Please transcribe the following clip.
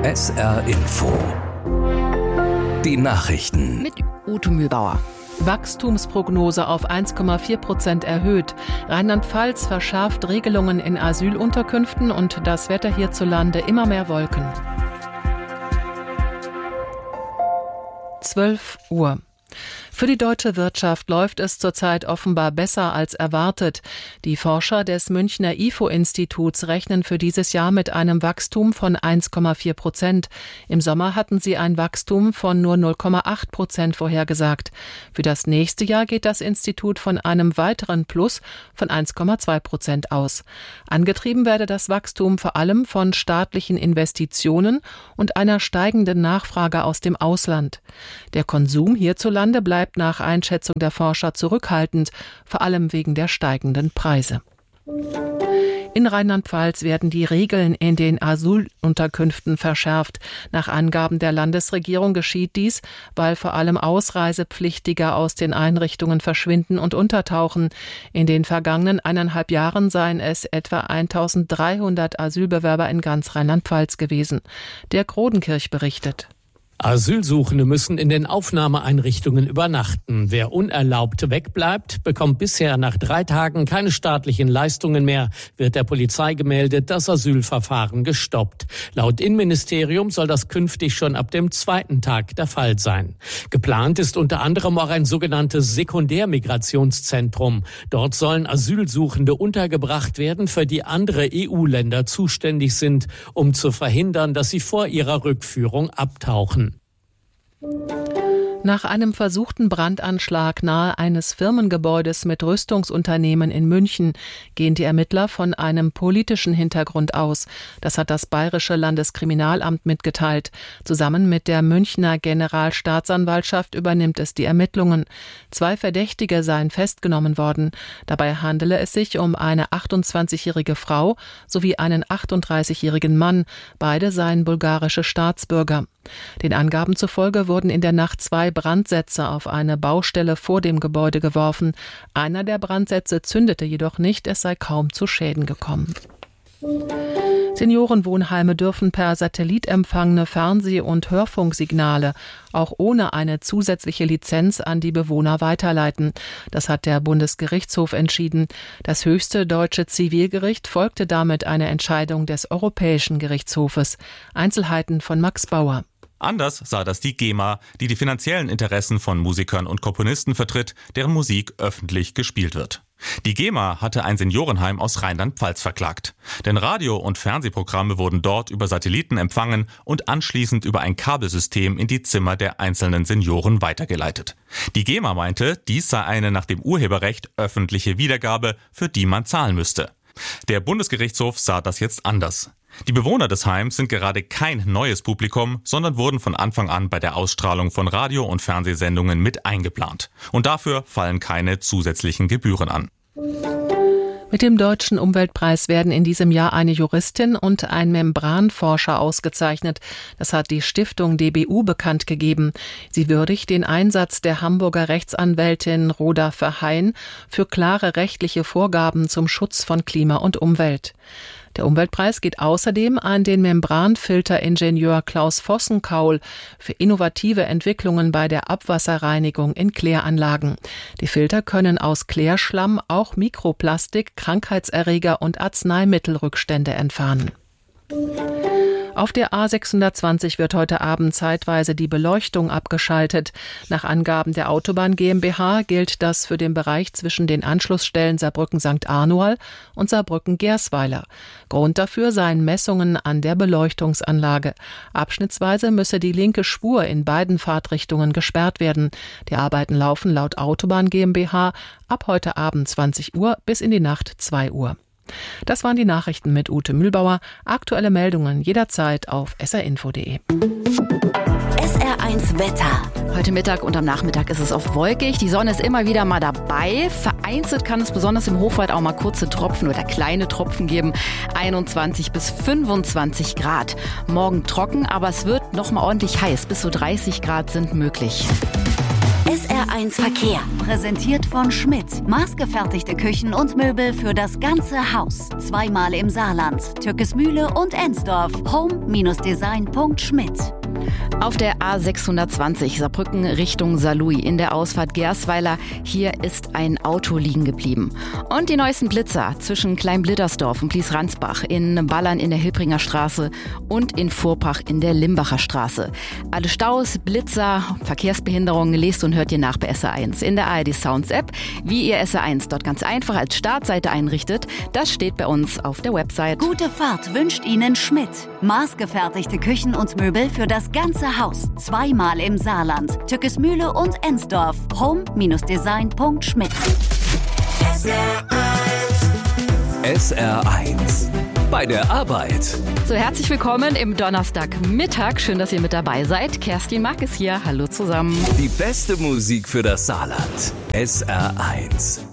SR Info. Die Nachrichten. Mit Ute Mühlbauer. Wachstumsprognose auf 1,4% erhöht. Rheinland-Pfalz verschärft Regelungen in Asylunterkünften und das Wetter hierzulande immer mehr Wolken. 12 Uhr. Für die deutsche Wirtschaft läuft es zurzeit offenbar besser als erwartet. Die Forscher des Münchner IFO-Instituts rechnen für dieses Jahr mit einem Wachstum von 1,4%. Im Sommer hatten sie ein Wachstum von nur 0,8% vorhergesagt. Für das nächste Jahr geht das Institut von einem weiteren Plus von 1,2% aus. Angetrieben werde das Wachstum vor allem von staatlichen Investitionen und einer steigenden Nachfrage aus dem Ausland. Der Konsum hierzulande bleibt nach Einschätzung der Forscher zurückhaltend, vor allem wegen der steigenden Preise. In Rheinland-Pfalz werden die Regeln in den Asylunterkünften verschärft. Nach Angaben der Landesregierung geschieht dies, weil vor allem Ausreisepflichtige aus den Einrichtungen verschwinden und untertauchen. In den vergangenen 1,5 Jahren seien es etwa 1.300 Asylbewerber in ganz Rheinland-Pfalz gewesen. Dirk Rodenkirch berichtet. Asylsuchende müssen in den Aufnahmeeinrichtungen übernachten. Wer unerlaubt wegbleibt, bekommt bisher nach 3 Tagen keine staatlichen Leistungen mehr, wird der Polizei gemeldet, das Asylverfahren gestoppt. Laut Innenministerium soll das künftig schon ab dem 2. Tag der Fall sein. Geplant ist unter anderem auch ein sogenanntes Sekundärmigrationszentrum. Dort sollen Asylsuchende untergebracht werden, für die andere EU-Länder zuständig sind, um zu verhindern, dass sie vor ihrer Rückführung abtauchen. Nach einem versuchten Brandanschlag nahe eines Firmengebäudes mit Rüstungsunternehmen in München gehen die Ermittler von einem politischen Hintergrund aus. Das hat das Bayerische Landeskriminalamt mitgeteilt. Zusammen mit der Münchner Generalstaatsanwaltschaft übernimmt es die Ermittlungen. 2 Verdächtige seien festgenommen worden. Dabei handele es sich um eine 28-jährige Frau sowie einen 38-jährigen Mann. Beide seien bulgarische Staatsbürger. Den Angaben zufolge wurden in der Nacht 2 Brandsätze auf eine Baustelle vor dem Gebäude geworfen. Einer der Brandsätze zündete jedoch nicht, es sei kaum zu Schäden gekommen. Seniorenwohnheime dürfen per Satellit empfangene Fernseh- und Hörfunksignale auch ohne eine zusätzliche Lizenz an die Bewohner weiterleiten. Das hat der Bundesgerichtshof entschieden. Das höchste deutsche Zivilgericht folgte damit einer Entscheidung des Europäischen Gerichtshofes. Einzelheiten von Max Bauer. Anders sah das die GEMA, die die finanziellen Interessen von Musikern und Komponisten vertritt, deren Musik öffentlich gespielt wird. Die GEMA hatte ein Seniorenheim aus Rheinland-Pfalz verklagt. Denn Radio- und Fernsehprogramme wurden dort über Satelliten empfangen und anschließend über ein Kabelsystem in die Zimmer der einzelnen Senioren weitergeleitet. Die GEMA meinte, dies sei eine nach dem Urheberrecht öffentliche Wiedergabe, für die man zahlen müsste. Der Bundesgerichtshof sah das jetzt anders. Die Bewohner des Heims sind gerade kein neues Publikum, sondern wurden von Anfang an bei der Ausstrahlung von Radio- und Fernsehsendungen mit eingeplant. Und dafür fallen keine zusätzlichen Gebühren an. Mit dem Deutschen Umweltpreis werden in diesem Jahr eine Juristin und ein Membranforscher ausgezeichnet. Das hat die Stiftung DBU bekannt gegeben. Sie würdigt den Einsatz der Hamburger Rechtsanwältin Rhoda Verheyen für klare rechtliche Vorgaben zum Schutz von Klima und Umwelt. Der Umweltpreis geht außerdem an den Membranfilteringenieur Klaus Vossenkaul für innovative Entwicklungen bei der Abwasserreinigung in Kläranlagen. Die Filter können aus Klärschlamm auch Mikroplastik, Krankheitserreger und Arzneimittelrückstände entfernen. Auf der A620 wird heute Abend zeitweise die Beleuchtung abgeschaltet. Nach Angaben der Autobahn GmbH gilt das für den Bereich zwischen den Anschlussstellen Saarbrücken-St. Arnoal und Saarbrücken-Gersweiler. Grund dafür seien Messungen an der Beleuchtungsanlage. Abschnittsweise müsse die linke Spur in beiden Fahrtrichtungen gesperrt werden. Die Arbeiten laufen laut Autobahn GmbH ab heute Abend 20 Uhr bis in die Nacht 2 Uhr. Das waren die Nachrichten mit Ute Mühlbauer. Aktuelle Meldungen jederzeit auf srinfo.de. SR1 Wetter. Heute Mittag und am Nachmittag ist es oft wolkig. Die Sonne ist immer wieder mal dabei. Vereinzelt kann es besonders im Hochwald auch mal kurze Tropfen oder kleine Tropfen geben. 21 bis 25 Grad. Morgen trocken, aber es wird noch mal ordentlich heiß. Bis zu 30 Grad sind möglich. SR1 Verkehr, präsentiert von Schmidt. Maßgefertigte Küchen und Möbel für das ganze Haus. Zweimal im Saarland, Türkesmühle und Ensdorf. home-design.schmidt. Auf der A620 Saarbrücken Richtung Saarlouis in der Ausfahrt Gersweiler. Hier ist ein Auto liegen geblieben. Und die neuesten Blitzer zwischen Kleinblittersdorf und Blies-Ransbach, in Ballern in der Hilpringer Straße und in Vorpach in der Limbacher Straße. Alle Staus, Blitzer, Verkehrsbehinderungen lest und hört ihr nach bei SR1 in der ARD Sounds App. Wie ihr SR1 dort ganz einfach als Startseite einrichtet, das steht bei uns auf der Website. Gute Fahrt wünscht Ihnen Schmidt. Maßgefertigte Küchen und Möbel für das ganze Haus. Zweimal im Saarland, Türkesmühle und Ensdorf. home-design.schmidt. SR1 bei der Arbeit. So, herzlich willkommen im Donnerstagmittag. Schön, dass ihr mit dabei seid. Kerstin Mack ist hier. Hallo zusammen. Die beste Musik für das Saarland. SR1.